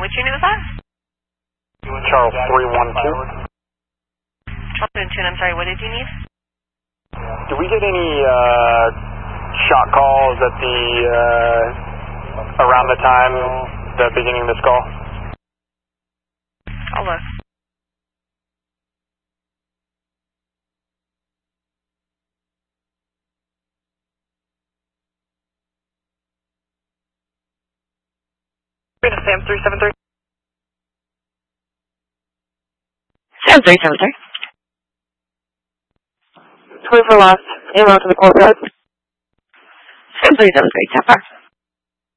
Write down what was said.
Which unit was that? Charles 312. Charles 312, I'm sorry, what did you need? Do we get any shot calls at the around the time, the beginning of this call? I'll look. Sam 373. Sam 373. 24 lost. Ammo to the courtyard. Sam 373, Tapper.